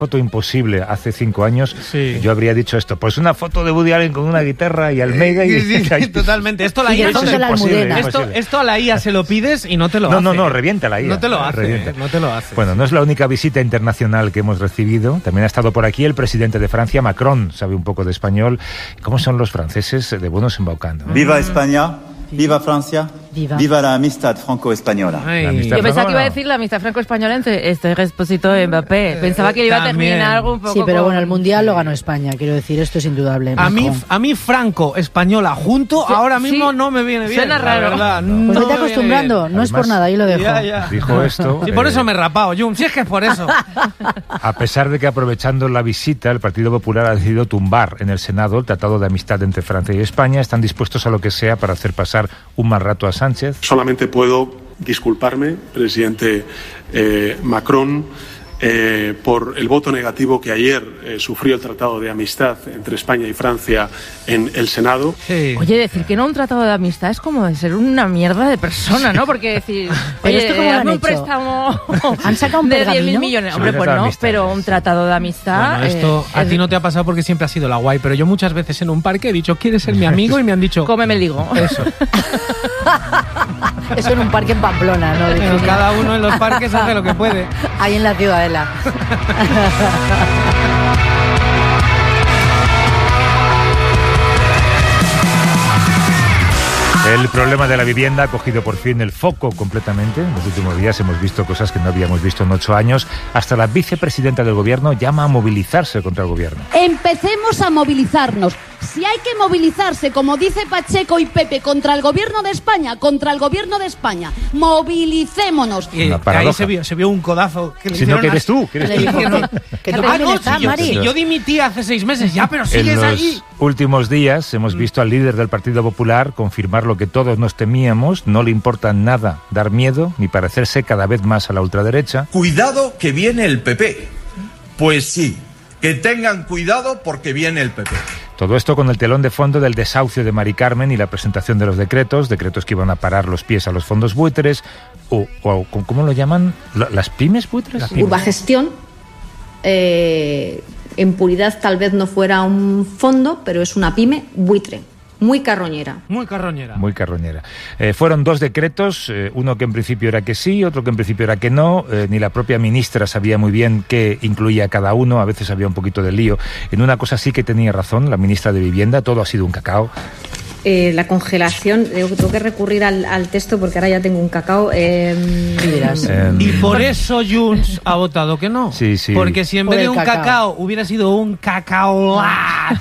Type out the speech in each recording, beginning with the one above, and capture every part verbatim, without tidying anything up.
foto imposible hace cinco años, sí. yo habría dicho esto, pues una foto de Woody Allen con una guitarra y Almeida y... Sí, sí, totalmente. Esto, la y I A, esto, es imposible, esto, esto a la I A se lo pides y no te lo no, hace. No, no, no, revienta la I A. No te lo hace, revienta. no te lo hace. Bueno, no es la única visita internacional que hemos recibido. También ha estado por aquí el presidente de Francia, Macron, sabe un poco de español. ¿Cómo son los franceses de buenos embaucando? ¿Eh? Viva España, viva Francia, viva, viva la amistad franco-española. Yo pensaba que iba a decir la amistad franco-española entre este Expósito y Mbappé. Pensaba que iba a terminar algo un poco. Sí, pero con... bueno, el Mundial lo ganó España, quiero decir, esto es indudable. A mí, a mí franco-española junto, sí, ahora mismo sí, no me viene bien. Suena raro. Verdad, no. Pues no vete acostumbrando, no Además, es por nada, ahí lo dejo. Ya, ya. Dijo esto. Sí, por eso me he rapado, Jun, si es que es por eso. A pesar de que aprovechando la visita, el Partido Popular ha decidido tumbar en el Senado el Tratado de Amistad entre Francia y España, están dispuestos a lo que sea para hacer pasar un mal rato a Sánchez. Solamente puedo disculparme, presidente eh, Macron, eh, por el voto negativo que ayer eh, sufrió el Tratado de Amistad entre España y Francia en el Senado. Sí. Oye, decir que no un tratado de amistad es como de ser una mierda de persona, ¿no? Porque decir, oye, ¿esto cómo lo han un hecho? préstamo ¿Han sacado un de pergamino? diez mil millones. Hombre, pues no, pero un tratado de amistad... Bueno, esto eh, a ti no te ha pasado porque siempre has sido la guay, pero yo muchas veces en un parque he dicho, ¿quieres ser mi amigo? Y me han dicho... Cómeme el digo. Eso. Eso en un parque en Pamplona, ¿no? Pero cada uno en los parques hace lo que puede. Ahí en la Ciudadela. El problema de la vivienda ha cogido por fin el foco completamente. En los últimos días hemos visto cosas que no habíamos visto en ocho años. Hasta la vicepresidenta del gobierno llama a movilizarse contra el gobierno. Empecemos a movilizarnos. Si hay que movilizarse, como dice Pacheco y Pepe, contra el gobierno de España, contra el gobierno de España, movilicémonos. Y ahí se vio, se vio un codazo. Que le si no, que eres tú. Que eres tú. Que no, que tú ah, no, estás, si, yo, Mari. si yo dimití hace seis meses ya, pero sigues en los ahí. últimos días hemos visto al líder del Partido Popular confirmar lo que todos nos temíamos. No le importa nada dar miedo ni parecerse cada vez más a la ultraderecha. Cuidado que viene el P P. Pues sí, que tengan cuidado porque viene el P P. Todo esto con el telón de fondo del desahucio de Mari Carmen y la presentación de los decretos, decretos que iban a parar los pies a los fondos buitres, o, o ¿cómo lo llaman? ¿Las pymes buitres? Pymes. Urbagestión, eh, en puridad tal vez no fuera un fondo, pero es una pyme buitre. Muy carroñera. Muy carroñera. Muy carroñera. Eh, fueron dos decretos, eh, uno que en principio era que sí, otro que en principio era que no. Eh, ni la propia ministra sabía muy bien qué incluía cada uno, a veces había un poquito de lío. En una cosa sí que tenía razón la ministra de Vivienda, todo ha sido un cacao. Eh, la congelación, tengo que recurrir al, al texto porque ahora ya tengo un cacao. Eh, eh, y por eso Junts ha votado que no. Sí, sí. Porque si en por vez de un cacao. cacao hubiera sido un cacaolat.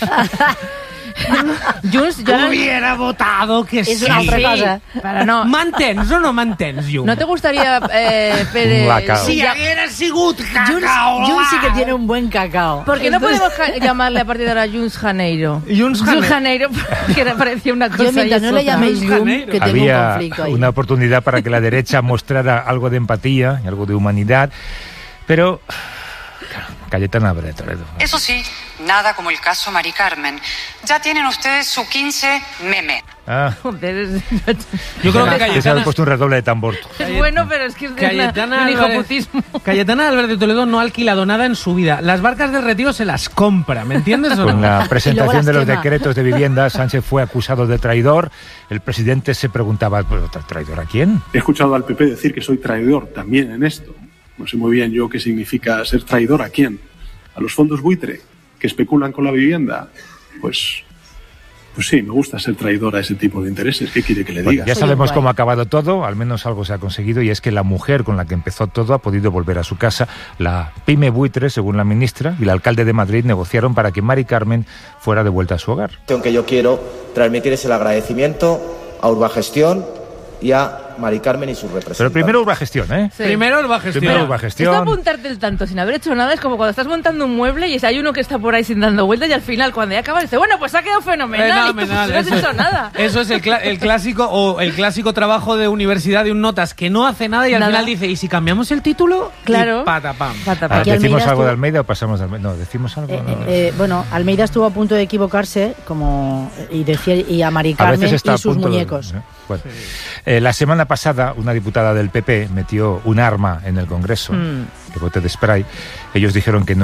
Junts, yo hubiera votado que es sí. una otra cosa. Para no. Mantens o no mantens, Junts? ¿No te gustaría eh, Pere, si ya... haguera sigut Junts, Junts sí que tiene un buen cacao. ¿Por qué no podemos llamarle a partir de ahora Junts Janeiro? Junts Janeiro, Janeiro porque me parecía una cosa. Yo mientras no le llaméis Jum, que tengo había un conflicto ahí. Una oportunidad para que la derecha mostrara algo de empatía y algo de humanidad, pero claro, Cayetana Álvarez de Toledo. Eso sí, nada como el caso Mari Carmen. Ya tienen ustedes su quince meme. Ah. Yo creo que Cayetana... Se ha puesto un redoble de tambor. Es bueno, pero es que es de Cayetana una, un Álvarez, hijoputismo. Cayetana Álvarez de Toledo no ha alquilado nada en su vida. Las barcas del retiro se las compra, ¿me entiendes o no? Con la presentación de los quema. decretos de vivienda, Sánchez fue acusado de traidor. El presidente se preguntaba, ¿traidor a quién? He escuchado al P P decir que soy traidor también en esto. No sé muy bien yo qué significa ser traidor a quién. ¿A los fondos buitre que especulan con la vivienda? Pues... Pues sí, me gusta ser traidor a ese tipo de intereses. ¿Qué quiere que le diga? Bueno, ya sabemos cómo ha acabado todo, al menos algo se ha conseguido, y es que la mujer con la que empezó todo ha podido volver a su casa. La pyme buitre, según la ministra, y el alcalde de Madrid negociaron para que Mari Carmen fuera de vuelta a su hogar. Lo que yo quiero transmitir es el agradecimiento a Urbagestión y a Mari Carmen y sus representantes. Pero primero Urbagestión, ¿eh? Sí. Primero Urbagestión. Primero Urbagestión. Esto apuntarte el tanto sin haber hecho nada es como cuando estás montando un mueble y hay uno que está por ahí sin dando vueltas y al final cuando ya acaba dice, bueno, pues ha quedado fenomenal. Fenomenal. Y tú, pues, no has eso, hecho nada. Eso es el, cl- el clásico o el clásico trabajo de universidad de un notas que no hace nada y al Nada. final dice, ¿y si cambiamos el título? Claro. Y patapam. Patapam. Ah, Aquí ¿Decimos Almeida algo estuvo- de Almeida o pasamos de Almeida? No, ¿decimos algo? Eh, No. eh, bueno, Almeida estuvo a punto de equivocarse como y decía y a Mari A Carmen veces está y a sus punto de- muñecos. ¿eh? Bueno, eh, la semana pasada una diputada del P P metió un arma en el Congreso, Mm. que bote de spray. Ellos dijeron que no